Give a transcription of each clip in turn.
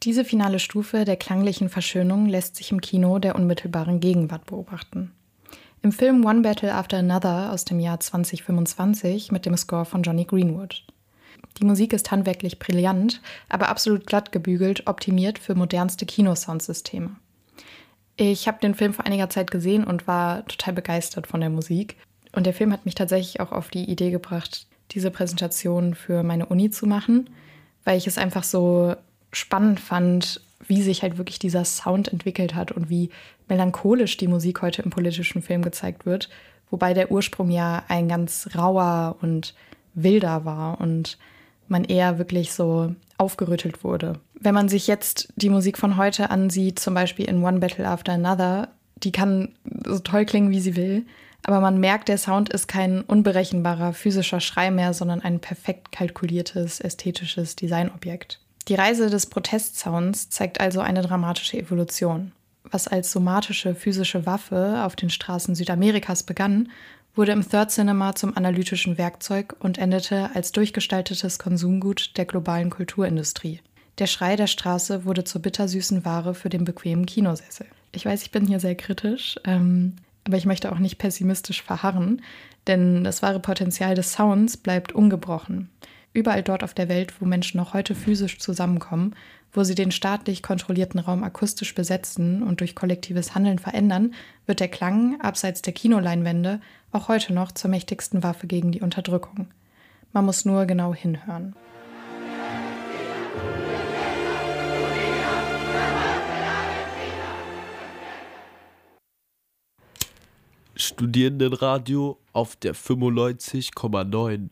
Diese finale Stufe der klanglichen Verschönung lässt sich im Kino der unmittelbaren Gegenwart beobachten. Im Film One Battle After Another aus dem Jahr 2025 mit dem Score von Jonny Greenwood. Die Musik ist handwerklich brillant, aber absolut glatt gebügelt, optimiert für modernste Kinosoundsysteme. Ich habe den Film vor einiger Zeit gesehen und war total begeistert von der Musik. Und der Film hat mich tatsächlich auch auf die Idee gebracht, diese Präsentation für meine Uni zu machen, weil ich es einfach so spannend fand, wie sich halt wirklich dieser Sound entwickelt hat und wie melancholisch die Musik heute im politischen Film gezeigt wird, wobei der Ursprung ja ein ganz rauer und wilder war und man eher wirklich so aufgerüttelt wurde. Wenn man sich jetzt die Musik von heute ansieht, zum Beispiel in One Battle After Another, die kann so toll klingen, wie sie will, aber man merkt, der Sound ist kein unberechenbarer physischer Schrei mehr, sondern ein perfekt kalkuliertes, ästhetisches Designobjekt. Die Reise des Protestsounds zeigt also eine dramatische Evolution. Was als somatische physische Waffe auf den Straßen Südamerikas begann, wurde im Third Cinema zum analytischen Werkzeug und endete als durchgestaltetes Konsumgut der globalen Kulturindustrie. Der Schrei der Straße wurde zur bittersüßen Ware für den bequemen Kinosessel. Ich weiß, ich bin hier sehr kritisch, aber ich möchte auch nicht pessimistisch verharren, denn das wahre Potenzial des Sounds bleibt ungebrochen. Überall dort auf der Welt, wo Menschen noch heute physisch zusammenkommen, wo sie den staatlich kontrollierten Raum akustisch besetzen und durch kollektives Handeln verändern, wird der Klang, abseits der Kinoleinwände, auch heute noch zur mächtigsten Waffe gegen die Unterdrückung. Man muss nur genau hinhören. Studierendenradio auf der 95,9.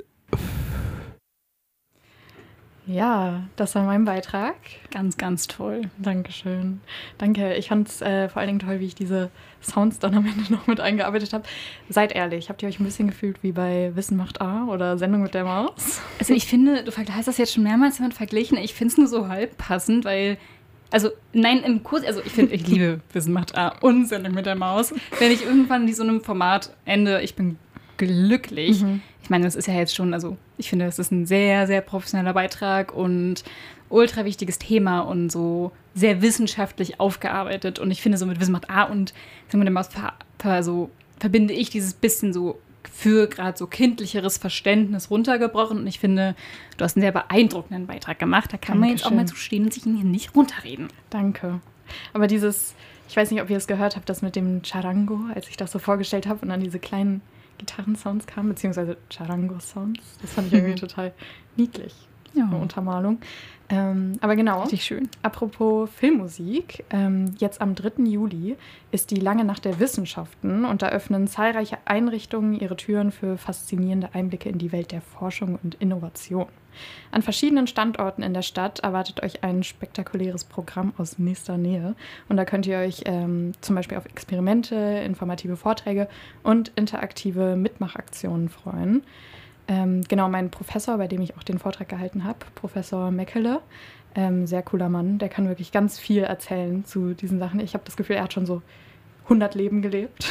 Ja, das war mein Beitrag. Ganz, ganz toll. Dankeschön. Danke. Ich fand es vor allen Dingen toll, wie ich diese Sounds dann am Ende noch mit eingearbeitet habe. Seid ehrlich, habt ihr euch ein bisschen gefühlt wie bei Wissen macht A oder Sendung mit der Maus? Also ich finde, du hast das jetzt schon mehrmals damit verglichen. Ich finde es nur so halb passend, weil, also nein, im Kurs, also ich liebe Wissen macht A und Sendung mit der Maus. Wenn ich irgendwann in so einem Format ende, ich bin glücklich. Ich meine, das ist ja jetzt schon, also ich finde, das ist ein sehr, sehr professioneller Beitrag und ultra wichtiges Thema und so sehr wissenschaftlich aufgearbeitet. Und ich finde, so mit Wissen macht A und mit der Maus so verbinde ich dieses bisschen so für gerade so kindlicheres Verständnis runtergebrochen. Und ich finde, du hast einen sehr beeindruckenden Beitrag gemacht. Da kann man jetzt auch mal so stehen und sich ihn hier nicht runterreden. Danke. Aber dieses, ich weiß nicht, ob ihr es gehört habt, das mit dem Charango, als ich das so vorgestellt habe und dann diese kleinen Gitarrensounds kamen, beziehungsweise Charango-Sounds. Das fand ich irgendwie total niedlich. Ja. Eine Untermalung. Aber genau. Richtig schön. Apropos Filmmusik. Jetzt am 3. Juli ist die Lange Nacht der Wissenschaften und da öffnen zahlreiche Einrichtungen ihre Türen für faszinierende Einblicke in die Welt der Forschung und Innovation. An verschiedenen Standorten in der Stadt erwartet euch ein spektakuläres Programm aus nächster Nähe. Und da könnt ihr euch zum Beispiel auf Experimente, informative Vorträge und interaktive Mitmachaktionen freuen. Genau, mein Professor, bei dem ich auch den Vortrag gehalten habe, Professor Meckele, sehr cooler Mann, der kann wirklich ganz viel erzählen zu diesen Sachen. Ich habe das Gefühl, er hat schon so 100 Leben gelebt.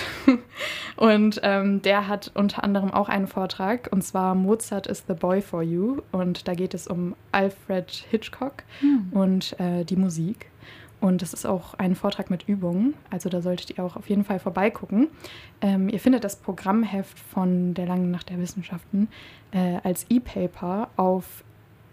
Und der hat unter anderem auch einen Vortrag, und zwar Mozart is the Boy for You. Und da geht es um Alfred Hitchcock und die Musik. Und das ist auch ein Vortrag mit Übungen, also da solltet ihr auch auf jeden Fall vorbeigucken. Ihr findet das Programmheft von der Langen Nacht der Wissenschaften als E-Paper auf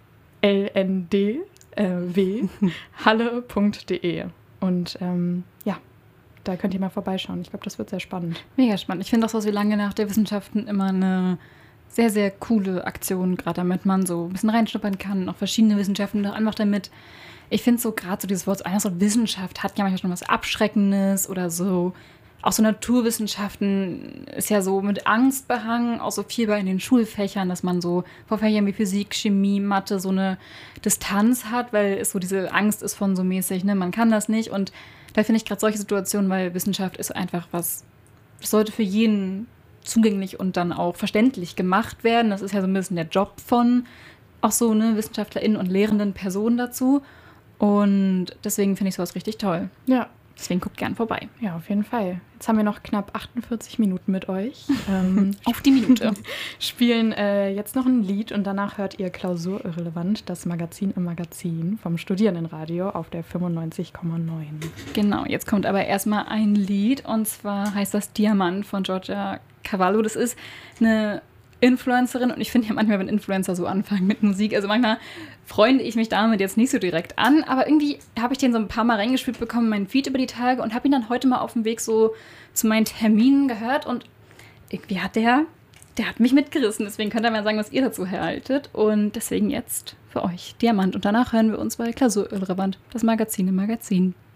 lndw.halle.de. Und ja, da könnt ihr mal vorbeischauen. Ich glaube, das wird sehr spannend. Mega spannend. Ich finde auch so die Lange Nacht der Wissenschaften immer eine sehr, sehr coole Aktion, gerade damit man so ein bisschen reinschnuppern kann, auch verschiedene Wissenschaften auch einfach damit. Ich finde so gerade so dieses Wort, so Wissenschaft hat ja manchmal schon was Abschreckendes oder so. Auch so Naturwissenschaften ist ja so mit Angst behangen, auch so viel bei in den Schulfächern, dass man so vor Fächern wie Physik, Chemie, Mathe so eine Distanz hat, weil es so diese Angst ist von so mäßig, ne, man kann das nicht. Und da finde ich gerade solche Situationen, weil Wissenschaft ist einfach was, das sollte für jeden zugänglich und dann auch verständlich gemacht werden. Das ist ja so ein bisschen der Job von auch so ne, WissenschaftlerInnen und lehrenden Personen dazu. Und deswegen finde ich sowas richtig toll. Ja, Deswegen guckt gern vorbei. Ja, auf jeden Fall. Jetzt haben wir noch knapp 48 Minuten mit euch. Auf die Minute. Spielen jetzt noch ein Lied und danach hört ihr Klausurirrelevant, das Magazin im Magazin vom Studierendenradio auf der 95,9. Genau, jetzt kommt aber erstmal ein Lied und zwar heißt das Diamant von Giorgia Cavallo. Das ist eine Influencerin und ich finde ja manchmal, wenn Influencer so anfangen mit Musik, also manchmal freunde ich mich damit jetzt nicht so direkt an, aber irgendwie habe ich den so ein paar Mal reingespielt bekommen in meinen Feed über die Tage und habe ihn dann heute mal auf dem Weg so zu meinen Terminen gehört und irgendwie hat der hat mich mitgerissen, deswegen könnt ihr mal sagen, was ihr dazu haltet und deswegen jetzt für euch Diamant und danach hören wir uns bei Klausurirrelevant, das Magazin im Magazin.